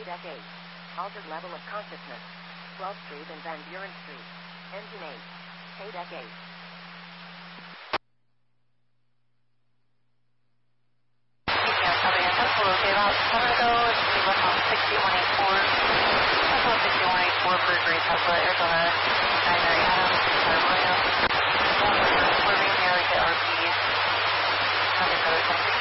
KDEC 8. Altered level of consciousness. 12th Street and Van Buren Street. Engine 8. KDEC 8. For Grace Tesla, Arizona, 9 Adams, Williams, swerving nearly to RP, 100 code,